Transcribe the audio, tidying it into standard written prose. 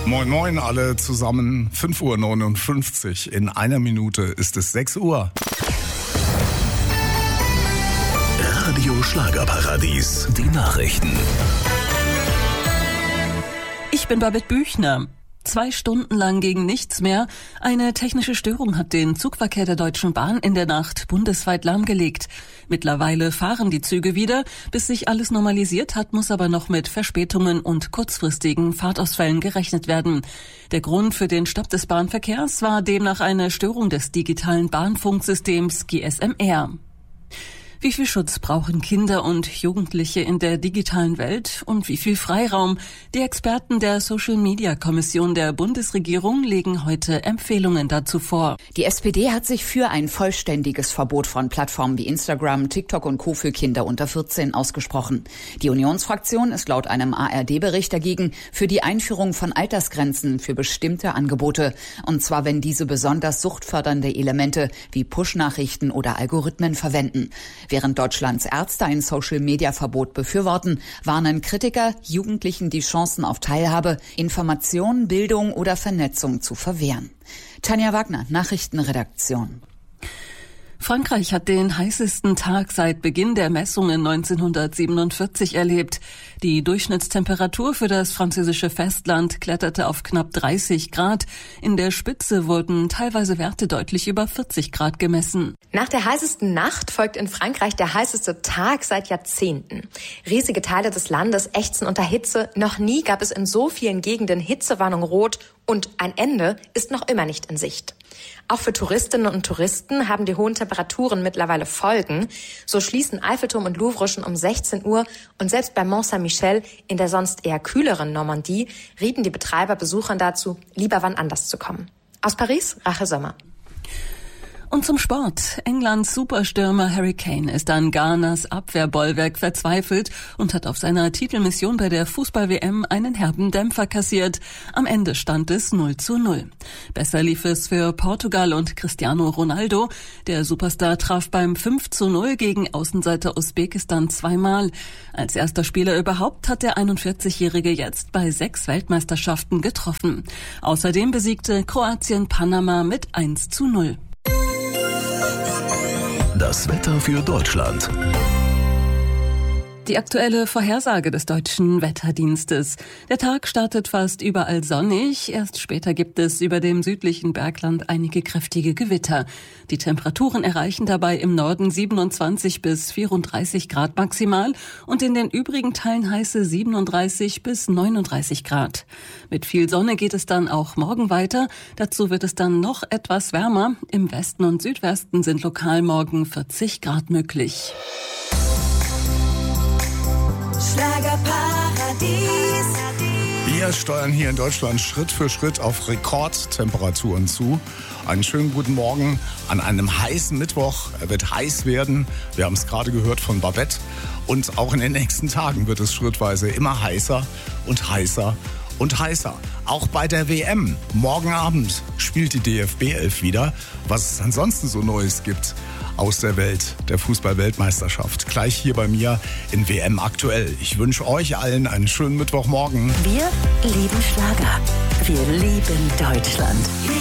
Moin Moin alle zusammen, 5:59 Uhr. In einer Minute ist es 6 Uhr. Radio Schlagerparadies, die Nachrichten. Ich bin Babette Büchner. 2 Stunden lang ging nichts mehr. Eine technische Störung hat den Zugverkehr der Deutschen Bahn in der Nacht bundesweit lahmgelegt. Mittlerweile fahren die Züge wieder. Bis sich alles normalisiert hat, muss aber noch mit Verspätungen und kurzfristigen Fahrtausfällen gerechnet werden. Der Grund für den Stopp des Bahnverkehrs war demnach eine Störung des digitalen Bahnfunksystems GSM-R. Wie viel Schutz brauchen Kinder und Jugendliche in der digitalen Welt und wie viel Freiraum? Die Experten der Social-Media-Kommission der Bundesregierung legen heute Empfehlungen dazu vor. Die SPD hat sich für ein vollständiges Verbot von Plattformen wie Instagram, TikTok und Co. für Kinder unter 14 ausgesprochen. Die Unionsfraktion ist laut einem ARD-Bericht dagegen für die Einführung von Altersgrenzen für bestimmte Angebote. Und zwar, wenn diese besonders suchtfördernde Elemente wie Push-Nachrichten oder Algorithmen verwenden. Während Deutschlands Ärzte ein Social-Media-Verbot befürworten, warnen Kritiker, Jugendlichen die Chancen auf Teilhabe, Information, Bildung oder Vernetzung zu verwehren. Tanja Wagner, Nachrichtenredaktion. Frankreich hat den heißesten Tag seit Beginn der Messungen 1947 erlebt. Die Durchschnittstemperatur für das französische Festland kletterte auf knapp 30 Grad. In der Spitze wurden teilweise Werte deutlich über 40 Grad gemessen. Nach der heißesten Nacht folgt in Frankreich der heißeste Tag seit Jahrzehnten. Riesige Teile des Landes ächzen unter Hitze. Noch nie gab es in so vielen Gegenden Hitzewarnung rot und ein Ende ist noch immer nicht in Sicht. Auch für Touristinnen und Touristen haben die hohen Temperaturen mittlerweile Folgen. So schließen Eiffelturm und Louvre schon um 16 Uhr und selbst bei Mont Saint-Michel in der sonst eher kühleren Normandie rieten die Betreiber Besuchern dazu, lieber wann anders zu kommen. Aus Paris, Rache Sommer. Und zum Sport. Englands Superstürmer Harry Kane ist an Ghanas Abwehrbollwerk verzweifelt und hat auf seiner Titelmission bei der Fußball-WM einen herben Dämpfer kassiert. Am Ende stand es 0:0. Besser lief es für Portugal und Cristiano Ronaldo. Der Superstar traf beim 5:0 gegen Außenseiter Usbekistan zweimal. Als erster Spieler überhaupt hat der 41-Jährige jetzt bei 6 Weltmeisterschaften getroffen. Außerdem besiegte Kroatien Panama mit 1:0. Das Wetter für Deutschland. Die aktuelle Vorhersage des Deutschen Wetterdienstes. Der Tag startet fast überall sonnig. Erst später gibt es über dem südlichen Bergland einige kräftige Gewitter. Die Temperaturen erreichen dabei im Norden 27 bis 34 Grad maximal und in den übrigen Teilen heiße 37 bis 39 Grad. Mit viel Sonne geht es dann auch morgen weiter. Dazu wird es dann noch etwas wärmer. Im Westen und Südwesten sind lokal morgen 40 Grad möglich. Schlagerparadies. Wir steuern hier in Deutschland Schritt für Schritt auf Rekordtemperaturen zu. Einen schönen guten Morgen an einem heißen Mittwoch. Er wird heiß werden. Wir haben es gerade gehört von Babette. Und auch in den nächsten Tagen wird es schrittweise immer heißer und heißer und heißer. Auch bei der WM. Morgen Abend spielt die DFB-11 wieder. Was es ansonsten so Neues gibt aus der Welt der Fußball-Weltmeisterschaft. Gleich hier bei mir in WM aktuell. Ich wünsche euch allen einen schönen Mittwochmorgen. Wir lieben Schlager. Wir lieben Deutschland.